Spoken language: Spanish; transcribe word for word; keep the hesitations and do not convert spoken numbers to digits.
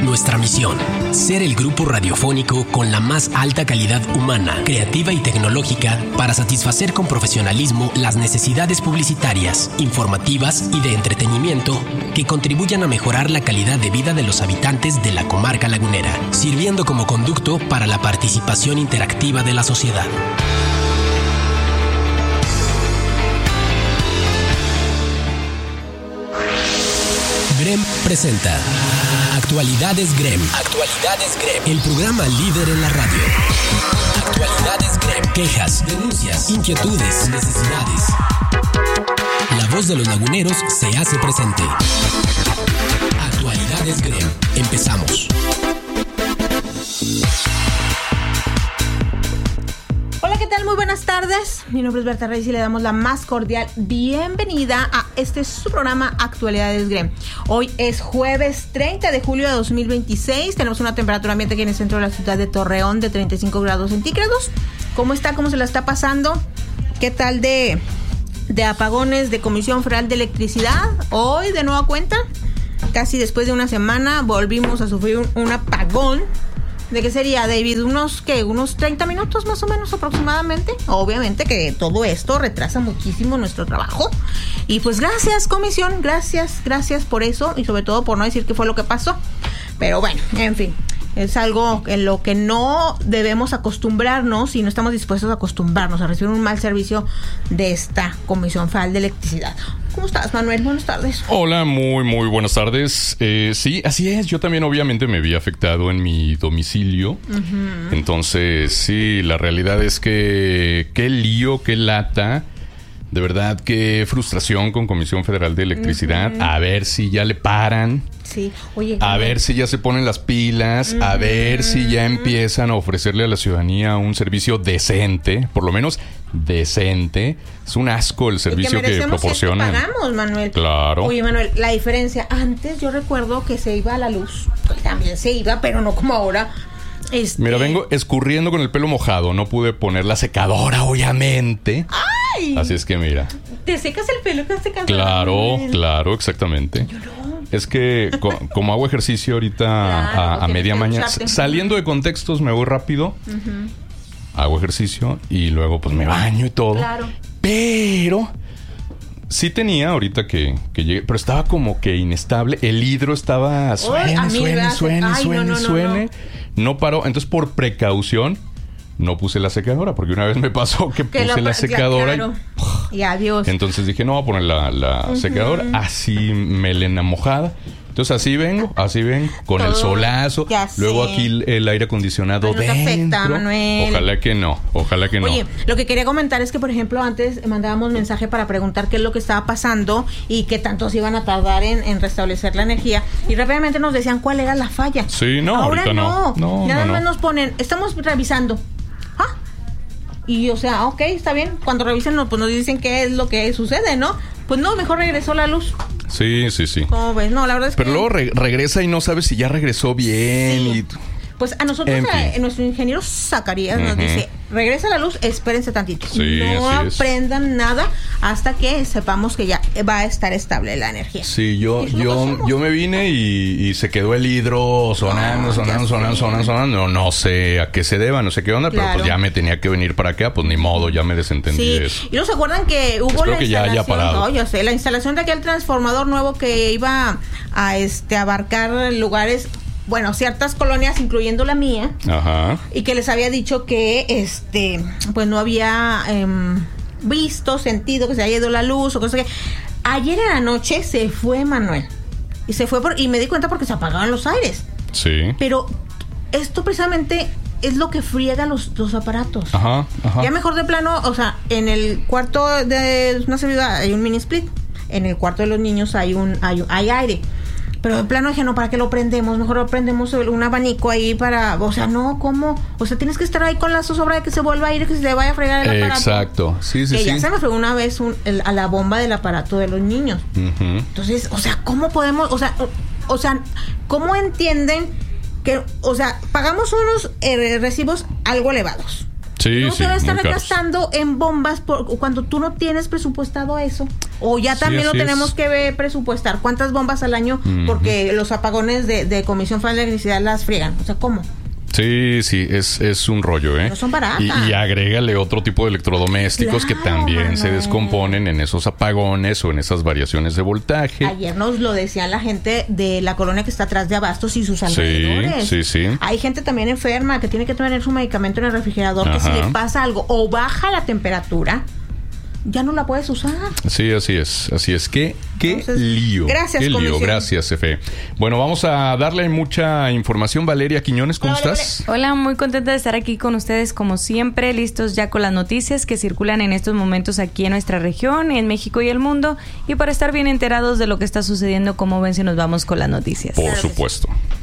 Nuestra misión: ser el grupo radiofónico con la más alta calidad humana, creativa y tecnológica para satisfacer con profesionalismo las necesidades publicitarias, informativas y de entretenimiento que contribuyan a mejorar la calidad de vida de los habitantes de la comarca lagunera, sirviendo como conducto para la participación interactiva de la sociedad. Grem presenta Actualidades Grem. Actualidades Grem. El programa líder en la radio. Actualidades Grem. Quejas, denuncias, inquietudes, necesidades. La voz de los laguneros se hace presente. Actualidades Grem. Empezamos. Hola, ¿qué tal? Muy buenas tardes. Mi nombre es Berta Reyes y le damos la más cordial bienvenida a este su programa Actualidades Grem. Hoy es jueves treinta de julio de dos mil veintiséis. Tenemos una temperatura ambiente aquí en el centro de la ciudad de Torreón de treinta y cinco grados centígrados. ¿Cómo está? ¿Cómo se la está pasando? ¿Qué tal de, de apagones de Comisión Federal de Electricidad? Hoy, de nueva cuenta, casi después de una semana, volvimos a sufrir un, un apagón. ¿De qué sería, David? ¿Unos qué? ¿Unos treinta minutos más o menos aproximadamente? Obviamente que todo esto retrasa muchísimo nuestro trabajo. Y pues gracias, comisión, gracias, gracias por eso. Y sobre todo por no decir qué fue lo que pasó. Pero bueno, en fin, es algo en lo que no debemos acostumbrarnos y no estamos dispuestos a acostumbrarnos a recibir un mal servicio de esta Comisión Federal de Electricidad. ¿Cómo estás, Manuel? Buenas tardes. Hola, muy, muy buenas tardes. Eh, sí, así es. Yo también obviamente me vi afectado en mi domicilio. Uh-huh. Entonces, sí, la realidad es que qué lío, qué lata. De verdad, qué frustración con Comisión Federal de Electricidad. Uh-huh. A ver si ya le paran. Sí, oye. A ver si ya se ponen las pilas. Uh-huh. A ver si ya empiezan a ofrecerle a la ciudadanía un servicio decente. Por lo menos decente. Es un asco el servicio que, que proporcionan. Que pagamos, Manuel. Claro. Oye, Manuel, la diferencia. Antes yo recuerdo que se iba a la luz. Pues también se iba, pero no como ahora. Este... Mira, vengo escurriendo con el pelo mojado. No pude poner la secadora, obviamente. ¡Ay! Así es que mira. ¿Te secas el pelo con secadora? Claro, claro, exactamente. Yo no. Es que co- como hago ejercicio ahorita claro, a, a media mañana, saliendo de contextos me voy rápido. Uh-huh. Hago ejercicio y luego pues me baño y todo. Claro. Pero sí tenía ahorita que, que llegué, pero estaba como que inestable. El hidro estaba suene, Oy, suene, suene, Ay, suene, no, no, suene. No, no. no paró. Entonces, por precaución, no puse la secadora. Porque una vez me pasó que, que puse la, la secadora claro. y... y adiós. Entonces dije, no voy a poner la, la uh-huh. secadora. Así melena mojada. Entonces así vengo, así vengo, con todo el solazo. Luego aquí el, el aire acondicionado Ay, no dentro. Te afecta, Manuel. Ojalá que no, ojalá que no. Oye, lo que quería comentar es que, por ejemplo, antes mandábamos mensaje para preguntar qué es lo que estaba pasando y qué tanto se iban a tardar en, en restablecer la energía. Y rápidamente nos decían cuál era la falla. Sí, no, ahora ahorita no. no. Nada no, más no. nos ponen, estamos revisando. ¿Ah? Y, o sea, ok, está bien. Cuando revisen, pues nos dicen qué es lo que sucede, ¿no? Pues no, mejor regresó la luz. Sí, sí, sí. ¿Cómo ves? No, la verdad es Pero que... luego re- regresa y no sabes si ya regresó bien sí. y... Pues a nosotros, en fin. a, nuestro ingeniero Zacarías uh-huh. nos dice, regresa la luz, espérense tantito. Sí, no aprendan nada hasta que sepamos que ya va a estar estable la energía. Sí, yo yo yo me vine y, y se quedó el hidro sonando, no, sonando, sonando, sonando, sonando. No, no sé a qué se deba, no sé qué onda, claro. pero pues ya me tenía que venir para acá, pues ni modo, ya me desentendí sí. de eso. Y no se acuerdan que hubo Espero la que ya haya parado. No, yo sé, la instalación de aquel transformador nuevo que iba a este abarcar lugares... Bueno, ciertas colonias, incluyendo la mía. Ajá. Y que les había dicho que, este, pues no había eh, visto, sentido que se haya ido la luz o cosas que... Ayer en la noche se fue Manuel. Y se fue por, y me di cuenta porque se apagaban los aires. Sí. Pero esto precisamente es lo que friega los, los aparatos. Ajá, ajá. Ya mejor de plano, o sea, en el cuarto de una servidora hay un mini split. En el cuarto de los niños hay un hay, hay aire. Pero de plano dije, no, ¿para qué lo prendemos? Mejor lo prendemos un abanico ahí para... O sea, no, ¿cómo? O sea, tienes que estar ahí con la zozobra de que se vuelva a ir, que se le vaya a fregar el aparato. Exacto, sí, sí, que sí. ya se me fregó una vez un, el, a la bomba del aparato de los niños. Uh-huh. Entonces, o sea, ¿cómo podemos...? O sea, o, o sea, ¿cómo entienden que... O sea, pagamos unos eh, recibos algo elevados? Sí, no sí, te vas a estar muy caros. gastando en bombas por, cuando tú no tienes presupuestado eso. O ya Sí, también lo así tenemos es. que ver, presupuestar. ¿Cuántas bombas al año? Ujú. Porque los apagones de, de Comisión Federal de Electricidad las friegan. O sea, ¿cómo? Sí, sí, es, es un rollo, ¿eh? No son baratas. Y, y agrégale otro tipo de electrodomésticos Claro, que también Manuel. se descomponen en esos apagones o en esas variaciones de voltaje. Ayer nos lo decía la gente de la colonia que está atrás de Abastos y sus alrededores. Sí, sí, sí. Hay gente también enferma que tiene que tener su medicamento en el refrigerador, que si Ajá. le pasa algo o baja la temperatura, ya no la puedes usar. Sí, así es, así es. ¿Qué, qué Entonces, lío? gracias, Qué lío, Comisión. gracias, Efe. Bueno, vamos a darle mucha información. Valeria Quiñones, ¿cómo Hola, estás? Hola, muy contenta de estar aquí con ustedes como siempre, listos ya con las noticias que circulan en estos momentos aquí en nuestra región, en México y el mundo, y para estar bien enterados de lo que está sucediendo. Como ven, si nos vamos con las noticias. Por Claro que sí. supuesto.